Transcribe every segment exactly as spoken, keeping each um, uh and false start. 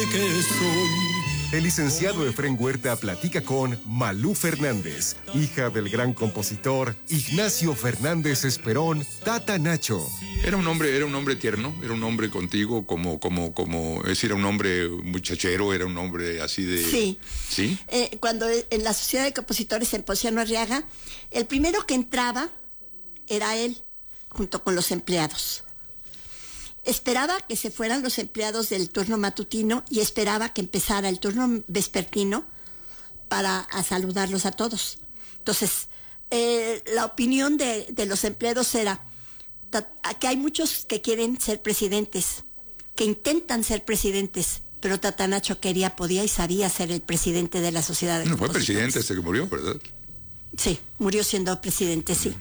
que soy. El licenciado Efrén Huerta platica con Malú Fernández, hija del gran compositor Ignacio Fernández Esperón, Tata Nacho. Era un hombre, era un hombre tierno, era un hombre contigo, como, como, como, es decir, era un hombre muchachero, era un hombre así de... Sí. ¿Sí? Eh, cuando en la Sociedad de Compositores en Ponciano Arriaga, el primero que entraba era él, junto con los empleados. Esperaba que se fueran los empleados del turno matutino y esperaba que empezara el turno vespertino para a saludarlos a todos. Entonces, eh, la opinión de, de los empleados era que hay muchos que quieren ser presidentes, que intentan ser presidentes, pero Tata Nacho quería, podía y sabía ser el presidente de la Sociedad de No, fue Compositores. presidente hasta que murió, ¿verdad? Sí, murió siendo presidente, sí.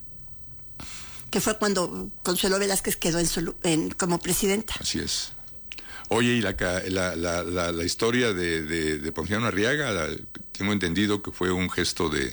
Que fue cuando Consuelo Velázquez quedó en su, en, como presidenta. Así es. Oye, y la, la, la, la, la historia de, de, de Ponciano Arriaga, la, tengo entendido que fue un gesto de...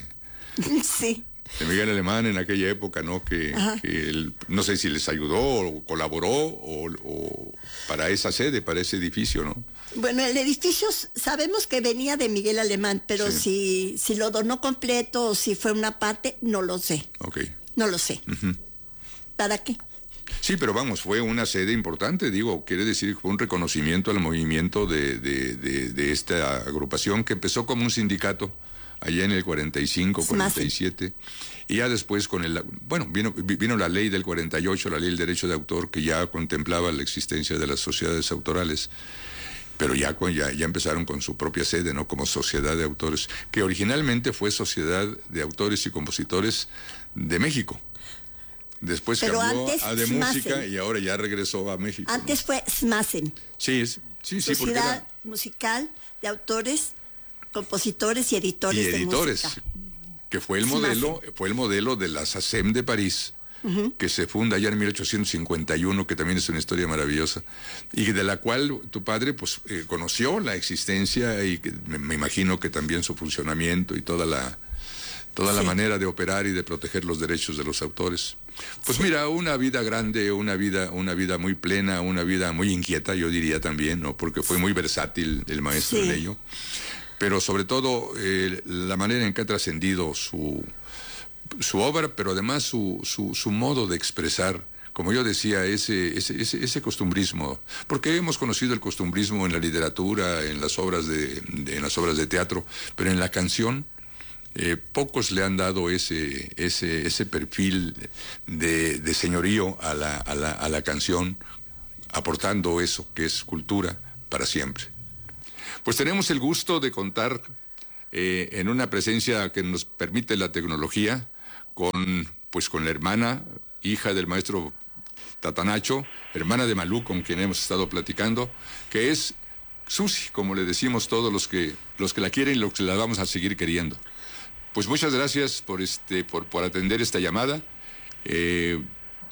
Sí. De Miguel Alemán en aquella época, ¿no? Que, que él, no sé si les ayudó o colaboró o, o para esa sede, para ese edificio, ¿no? Bueno, el edificio sabemos que venía de Miguel Alemán, pero sí. si, si lo donó completo o si fue una parte, no lo sé. Ok. No lo sé. Uh-huh. ¿Para qué? Sí, pero vamos, fue una sede importante, digo, quiere decir que fue un reconocimiento al movimiento de, de, de, de esta agrupación que empezó como un sindicato allá en el cuarenta y cinco, cuarenta y siete, y ya después con el, bueno, vino, vino la ley del cuarenta y ocho, la ley del derecho de autor, que ya contemplaba la existencia de las sociedades autorales, pero ya, ya, ya empezaron con su propia sede, ¿no? Como sociedad de autores, que originalmente fue Sociedad de Autores y Compositores de México. Después pero cambió antes, a de SMACEN. Música y ahora ya regresó a México. Antes ¿no? fue SMACEN. Sí, es, sí, sí, porque Sociedad era... Musical de Autores, Compositores y Editores, y editores, de música. Que fue el modelo, fue el modelo de la SACEM de París, uh-huh. que se funda allá en mil ochocientos cincuenta y uno, que también es una historia maravillosa, y de la cual tu padre pues eh, conoció la existencia y que, me, me imagino que también su funcionamiento y toda la toda sí. la manera de operar y de proteger los derechos de los autores. Pues sí. Mira, una vida grande, una vida, una vida muy plena, una vida muy inquieta, yo diría también, ¿no? Porque fue muy versátil el maestro sí. en ello. Pero sobre todo eh, la manera en que ha trascendido su, su obra, pero además su, su, su modo de expresar, como yo decía, ese, ese, ese, ese costumbrismo. Porque hemos conocido el costumbrismo en la literatura, en las obras de, de, en las obras de teatro, pero en la canción... Eh, pocos le han dado ese ese ese perfil de, de señorío a la, a la a la canción, aportando eso que es cultura para siempre. Pues tenemos el gusto de contar eh, en una presencia que nos permite la tecnología con pues con la hermana, hija del maestro Tata Nacho, hermana de Malú, con quien hemos estado platicando, que es Susi, como le decimos todos los que los que la quieren y los que la vamos a seguir queriendo. Pues muchas gracias por este por, por atender esta llamada. Eh,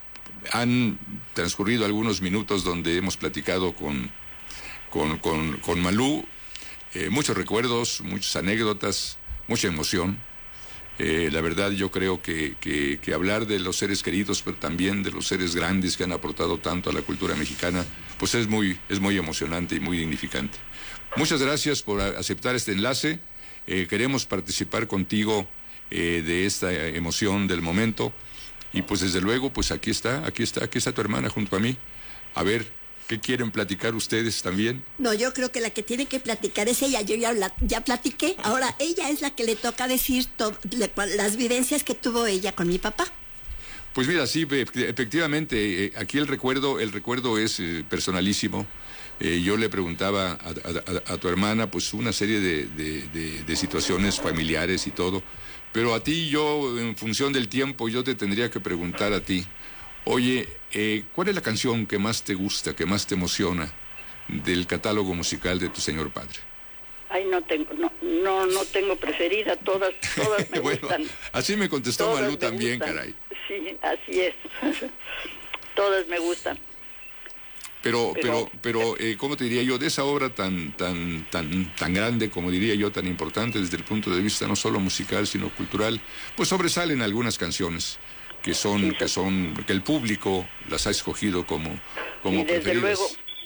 han transcurrido algunos minutos donde hemos platicado con, con, con, con Malú. Eh, muchos recuerdos, muchas anécdotas, mucha emoción. Eh, la verdad yo creo que, que, que hablar de los seres queridos, pero también de los seres grandes que han aportado tanto a la cultura mexicana, pues es muy, es muy emocionante y muy dignificante. Muchas gracias por aceptar este enlace. Eh, queremos participar contigo eh, de esta emoción del momento y pues desde luego pues aquí está, aquí está, aquí está tu hermana junto a mí. A ver, ¿qué quieren platicar ustedes también? No, yo creo que la que tiene que platicar es ella. Yo ya, la, ya platiqué, ahora ella es la que le toca decir to, le, las vivencias que tuvo ella con mi papá. Pues mira, sí, efectivamente, eh, aquí el recuerdo, el recuerdo es eh, personalísimo. Eh, yo le preguntaba a, a, a tu hermana pues una serie de, de, de, de situaciones familiares y todo, pero a ti yo, en función del tiempo, yo te tendría que preguntar a ti, oye, eh, ¿cuál es la canción que más te gusta, que más te emociona del catálogo musical de tu señor padre? Ay, no tengo, no, no, no tengo preferida, todas, todas me bueno, gustan. Así me contestó todas Malú me también, gustan. Caray. Sí, así es. Todas me gustan. Pero, pero, pero, eh, ¿cómo te diría yo? De esa obra tan, tan, tan, tan grande, como diría yo, tan importante desde el punto de vista no solo musical, sino cultural, pues sobresalen algunas canciones que son, sí, sí. que son, que el público las ha escogido como, como y desde preferidas. luego,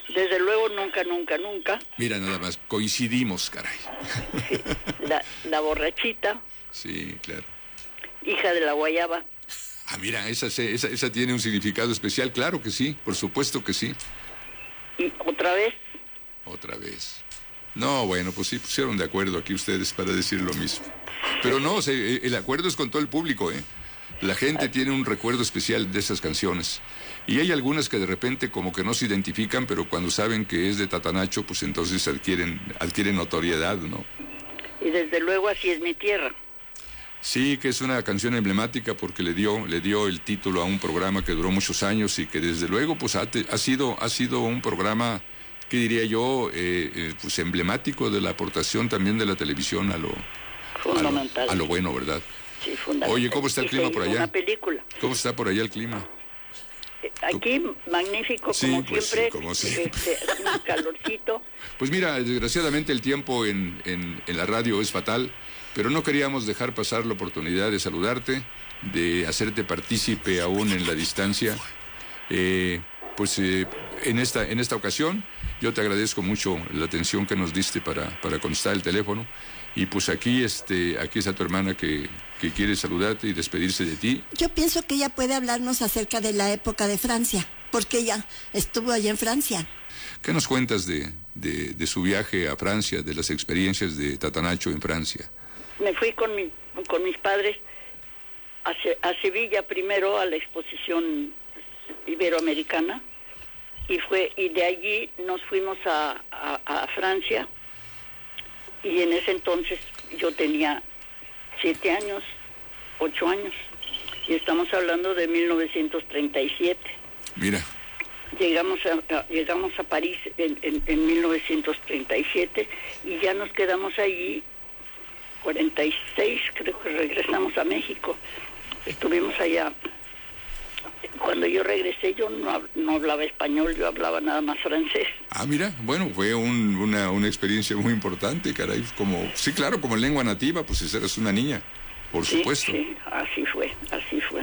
Desde luego, nunca, nunca, nunca. Mira, nada más, coincidimos, caray. Sí. La, la borrachita. Sí, claro. Hija de la guayaba. Ah, mira, esa, esa, esa tiene un significado especial, claro que sí, por supuesto que sí. ¿Y otra vez? Otra vez. No, bueno, pues sí pusieron de acuerdo aquí ustedes para decir lo mismo. Pero no, o sea, el acuerdo es con todo el público, ¿eh? La gente tiene un recuerdo especial de esas canciones. Y hay algunas que de repente como que no se identifican, pero cuando saben que es de Tatanacho, pues entonces adquieren, adquieren notoriedad, ¿no? Y desde luego Así es mi tierra. Sí, que es una canción emblemática porque le dio, le dio el título a un programa que duró muchos años y que desde luego pues ha, te, ha, sido, ha sido un programa, ¿qué diría yo? Eh, eh, pues emblemático de la aportación también de la televisión a lo, fundamental. A lo, a lo bueno, ¿verdad? Sí, fundamental. Oye, ¿cómo está el y clima por allá? Una película. ¿Cómo está por allá el clima? Aquí, magnífico, sí, como pues siempre, sí, como siempre. Este, un calorcito. Pues mira, desgraciadamente el tiempo en, en, en la radio es fatal, pero no queríamos dejar pasar la oportunidad de saludarte, de hacerte partícipe aún en la distancia. Eh, pues eh, en, esta, en esta ocasión yo te agradezco mucho la atención que nos diste para, para contestar el teléfono. Y pues aquí, este, aquí está tu hermana que, que quiere saludarte y despedirse de ti. Yo pienso que ella puede hablarnos acerca de la época de Francia, porque ella estuvo allá en Francia. ¿Qué nos cuentas de, de, de su viaje a Francia, de las experiencias de Tatanacho en Francia? Me fui con, mi, con mis padres a, a Sevilla primero a la exposición iberoamericana y fue y de allí nos fuimos a, a, a Francia. Y en ese entonces yo tenía siete años, ocho años, y estamos hablando de mil novecientos treinta y siete. Mira. Llegamos a, a, llegamos a París en, en, en mil novecientos treinta y siete y ya nos quedamos allí, cuarenta y seis, creo que regresamos a México. Estuvimos allá. Cuando yo regresé yo no, no hablaba español, yo hablaba nada más francés. Ah, mira, bueno, fue un, una, una experiencia muy importante, caray, como, sí, claro, como lengua nativa, pues eres una niña, por sí, supuesto. Sí, así fue, así fue.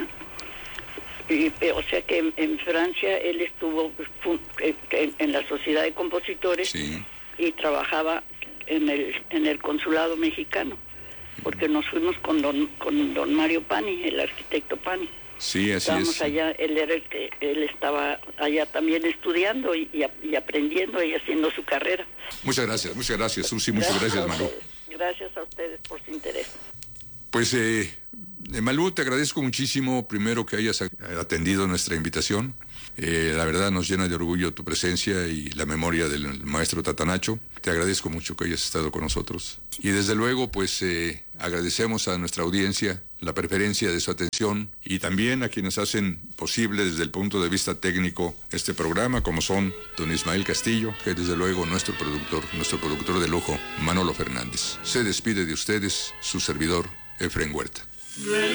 Y, o sea que en, en Francia él estuvo en, en la Sociedad de Compositores sí. Y trabajaba en el, en el Consulado Mexicano, porque nos fuimos con don, con don Mario Pani, el arquitecto Pani. Sí, así Estábamos es. allá, él era el que, él estaba allá también estudiando y, y, y aprendiendo y haciendo su carrera. Muchas gracias, muchas gracias, Susi, muchas gracias, gracias Malú. Gracias a ustedes por su interés. Pues, eh, Malú, te agradezco muchísimo, primero, que hayas atendido nuestra invitación. Eh, la verdad nos llena de orgullo tu presencia y la memoria del maestro Tatanacho. Te agradezco mucho que hayas estado con nosotros. Y desde luego, pues, eh, agradecemos a nuestra audiencia la preferencia de su atención y también a quienes hacen posible desde el punto de vista técnico este programa, como son don Ismael Castillo, que desde luego nuestro productor, nuestro productor de lujo, Manolo Fernández. Se despide de ustedes su servidor, Efraín Huerta.